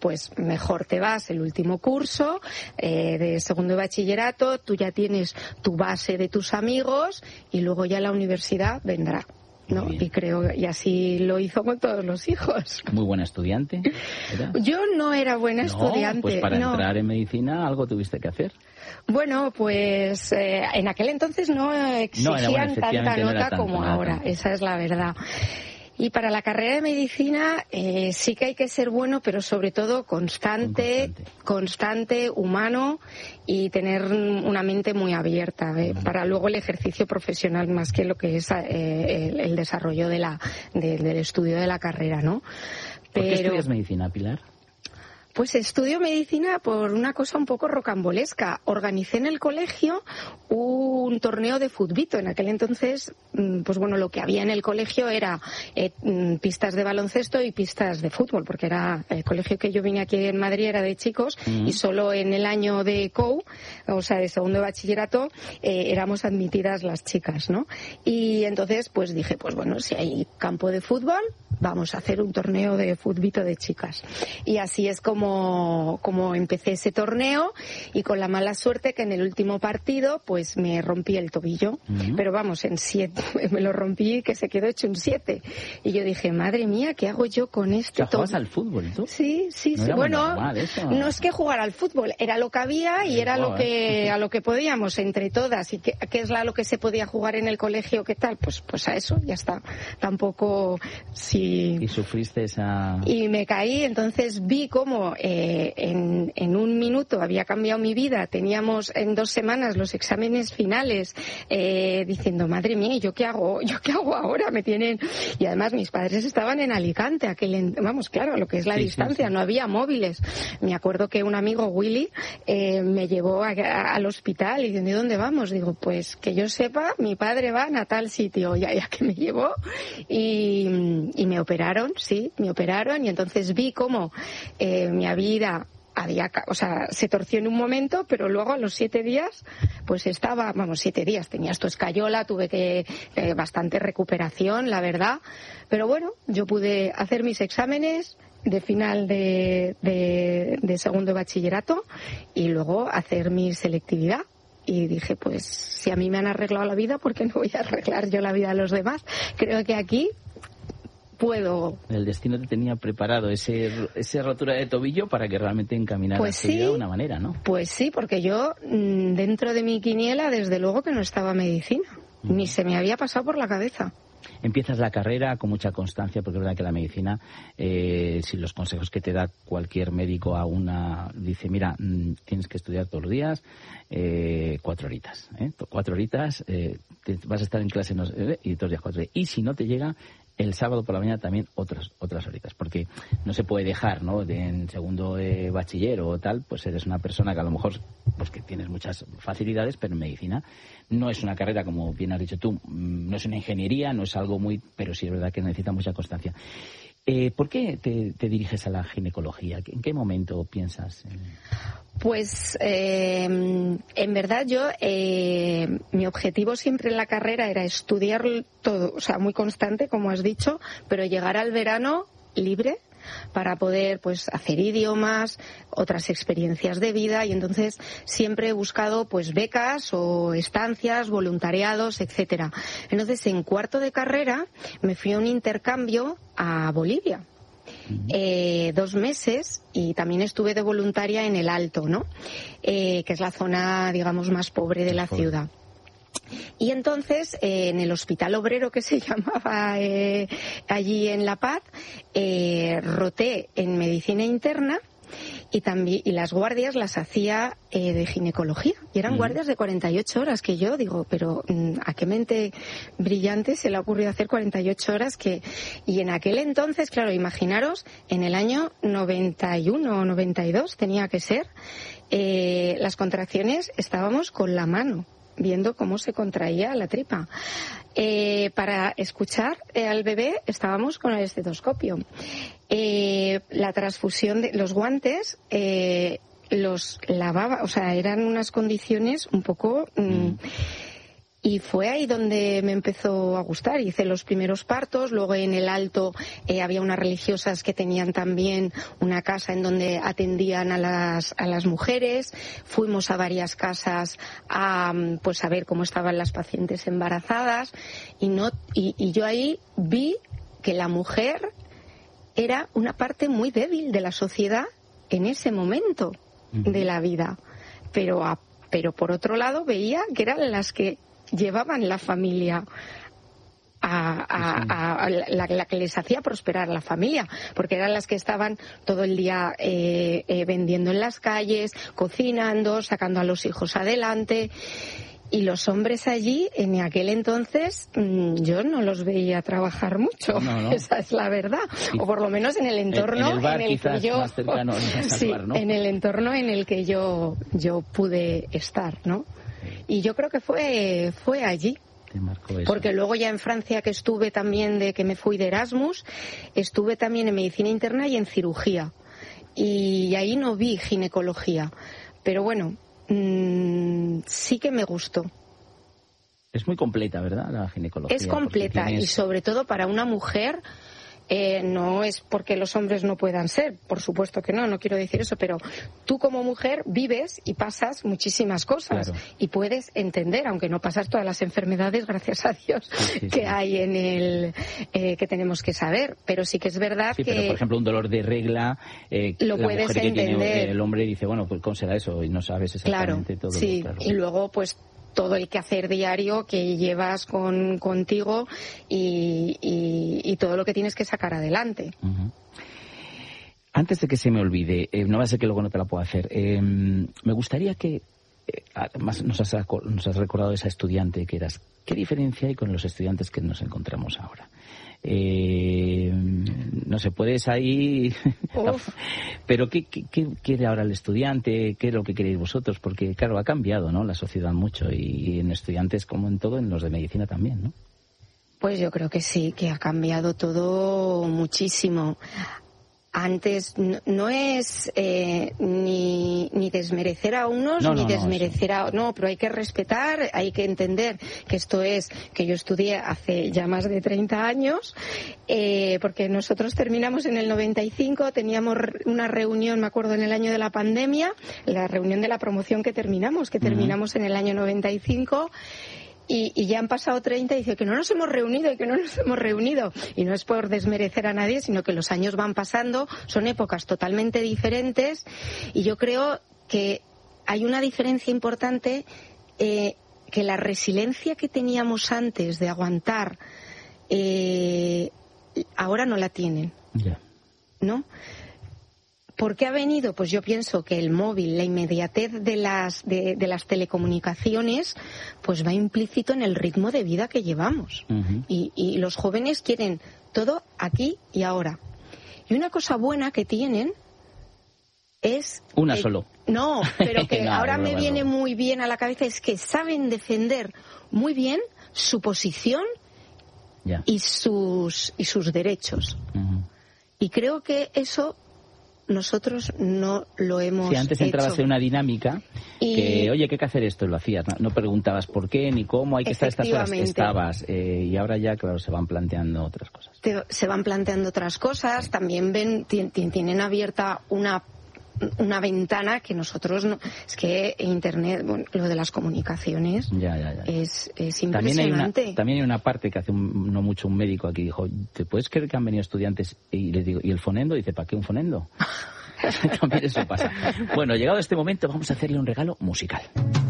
pues mejor te vas el último curso de segundo de bachillerato, tú ya tienes tu base de tus amigos y luego ya la universidad vendrá, ¿no? Y así lo hizo con todos los hijos. ¿Muy buena estudiante? Yo no era buena estudiante. Pues para entrar en medicina algo tuviste que hacer. Bueno, pues en aquel entonces no exigían tanta nota como ahora, esa es la verdad. Y para la carrera de medicina sí que hay que ser bueno, pero sobre todo constante, humano y tener una mente muy abierta para luego el ejercicio profesional más que lo que es el desarrollo del estudio de la carrera, ¿no? ¿Por qué estudias medicina, Pilar? Pues estudio medicina por una cosa un poco rocambolesca. Organicé en el colegio un torneo de futbito. En aquel entonces, pues bueno, lo que había en el colegio era pistas de baloncesto y pistas de fútbol, porque era el colegio que yo vine aquí en Madrid era de chicos y solo en el año de COU, o sea, de segundo de bachillerato, éramos admitidas las chicas, ¿no? Y entonces, pues dije, pues bueno, si hay campo de fútbol, vamos a hacer un torneo de futbito de chicas. Y así es como empecé ese torneo, y con la mala suerte que en el último partido pues me rompí el tobillo, pero vamos, en 7 me lo rompí que se quedó hecho un 7, y yo dije, madre mía, ¿qué hago yo con este tobillo? ¿Jugabas al fútbol tú? Sí. Bueno, no es que jugar al fútbol, era lo que había y era a lo que podíamos entre todas. ¿Y qué es lo que se podía jugar en el colegio? ¿Qué tal? Pues a eso, ya está. Tampoco sí. ¿Y sufriste esa...? Y me caí, entonces vi cómo en un minuto había cambiado mi vida. Teníamos en 2 semanas los exámenes finales, diciendo, madre mía, ¿yo qué hago ahora? Me tienen... Y además mis padres estaban en Alicante, vamos, claro, lo que es la distancia, no había móviles. Me acuerdo que un amigo, Willy, me llevó al hospital y ¿de dónde vamos? Digo, pues que yo sepa, mi padre va a tal sitio, ya que me llevó, y me operaron, y entonces vi cómo mi vida se torció en un momento, pero luego a los 7 días, pues 7 días, tenía esto escayola, tuve que bastante recuperación, la verdad, pero bueno, yo pude hacer mis exámenes de final de segundo de bachillerato y luego hacer mi selectividad. Y dije, pues si a mí me han arreglado la vida, ¿por qué no voy a arreglar yo la vida a los demás? Creo que aquí puedo. El destino te tenía preparado esa rotura de tobillo para que realmente encamiнаras tu vida de una manera, ¿no? Pues sí, porque yo dentro de mi quiniela desde luego que no estaba medicina, ni se me había pasado por la cabeza. Empiezas la carrera con mucha constancia, porque es verdad que la medicina, si los consejos que te da cualquier médico dice, mira, tienes que estudiar todos los días 4 horitas, 4 horitas, vas a estar en clase y todos los días 4 horitas. Y si no te llega, el sábado por la mañana también otras horitas, porque no se puede dejar, ¿no? En segundo de bachiller o tal, pues eres una persona que a lo mejor pues que tienes muchas facilidades, pero en medicina no es una carrera, como bien has dicho tú, no es una ingeniería, no es algo pero sí es verdad que necesita mucha constancia. ¿Por qué te diriges a la ginecología? ¿En qué momento piensas? Pues en verdad yo, mi objetivo siempre en la carrera era estudiar todo, o sea, muy constante, como has dicho, pero llegar al verano libre para poder pues hacer idiomas, otras experiencias de vida, y entonces siempre he buscado pues becas o estancias, voluntariados, etcétera. Entonces en cuarto de carrera me fui a un intercambio a Bolivia. 2 meses, y también estuve de voluntaria en el Alto, ¿no? Que es la zona, digamos, más pobre de la ciudad. Y entonces, en el Hospital Obrero, que se llamaba allí en La Paz, roté en medicina interna, y las guardias las hacía de ginecología, y eran guardias de 48 horas, que yo digo, pero ¿a qué mente brillante se le ha ocurrido hacer 48 horas? Y en aquel entonces, claro, imaginaros, en el año 91 o 92 tenía que ser, las contracciones estábamos con la mano viendo cómo se contraía la tripa. Para escuchar al bebé estábamos con el estetoscopio. La transfusión de los guantes los lavaba, o sea, eran unas condiciones un poco Y fue ahí donde me empezó a gustar. Hice los primeros partos, luego en el Alto había unas religiosas que tenían también una casa en donde atendían a las mujeres. Fuimos a varias casas a ver cómo estaban las pacientes embarazadas y yo ahí vi que la mujer era una parte muy débil de la sociedad en ese momento de la vida. Pero por otro lado veía que eran las que llevaban la familia a la que les hacía prosperar la familia, porque eran las que estaban todo el día vendiendo en las calles, cocinando, sacando a los hijos adelante. Y los hombres allí, en aquel entonces, yo no los veía trabajar mucho, no. Esa es la verdad. O por lo menos en el entorno en el que yo... Más cercano, ¿no? En el entorno en el que yo pude estar, ¿no? Y yo creo que fue allí. Porque luego ya en Francia, que estuve también, que me fui de Erasmus, estuve también en medicina interna y en cirugía. Y ahí no vi ginecología. Pero bueno, sí que me gustó. Es muy completa, ¿verdad? La ginecología. Es completa y sobre todo para una mujer. No es porque los hombres no puedan ser, por supuesto que no quiero decir eso, pero tú como mujer vives y pasas muchísimas cosas, claro. Y puedes entender, aunque no pasas todas las enfermedades, gracias a Dios, sí. Hay en el que tenemos que saber, pero sí que es verdad que... pero por ejemplo un dolor de regla, lo la puedes mujer entender. Que tiene el hombre dice, bueno, pues ¿cómo será eso? Y no sabes exactamente todo. Sí, claro. Y luego pues todo el quehacer diario que llevas contigo y todo lo que tienes que sacar adelante. Uh-huh. Antes de que se me olvide, no va a ser que luego no te la pueda hacer, me gustaría que, además nos has recordado esa estudiante que eras, ¿qué diferencia hay con los estudiantes que nos encontramos ahora? No sé, puedes ahí... Pero ¿qué quiere ahora el estudiante? ¿Qué es lo que queréis vosotros? Porque, claro, ha cambiado, ¿no?, la sociedad mucho y en estudiantes como en todo, en los de medicina también, ¿no? Pues yo creo que sí, que ha cambiado todo muchísimo. Antes no es ni desmerecer a unos ni desmerecer a... No, pero hay que respetar, hay que entender que esto es que yo estudié hace ya más de 30 años, porque nosotros terminamos en el 95, teníamos una reunión, me acuerdo, en el año de la pandemia, la reunión de la promoción que terminamos en el año 95, y ya han pasado 30 y dice que no nos hemos reunido. Y no es por desmerecer a nadie, sino que los años van pasando, son épocas totalmente diferentes y yo creo que hay una diferencia importante, que la resiliencia que teníamos antes de aguantar, ahora no la tienen. Yeah. ¿No? ¿Por qué ha venido? Pues yo pienso que el móvil, la inmediatez de las telecomunicaciones, pues va implícito en el ritmo de vida que llevamos. Uh-huh. Y los jóvenes quieren todo aquí y ahora. Y una cosa buena que tienen es... Una solo. No, pero que ahora me viene muy bien a la cabeza, es que saben defender muy bien su posición y sus derechos. Uh-huh. Y creo que eso... nosotros no lo hemos hecho. Si antes entrabas en una dinámica que, oye, ¿qué hay que hacer esto? Lo hacías, no preguntabas por qué ni cómo, hay que estar estas horas, estabas. Y ahora ya, claro, se van planteando otras cosas. Se van planteando otras cosas, también tienen abierta una ventana que nosotros no... Es que Internet, bueno, lo de las comunicaciones es impresionante. También hay una parte que hace no mucho un médico aquí dijo, ¿te puedes creer que han venido estudiantes? Y les digo, ¿y el fonendo? Dice, ¿para qué un fonendo? También eso pasa. Bueno, llegado este momento vamos a hacerle un regalo musical.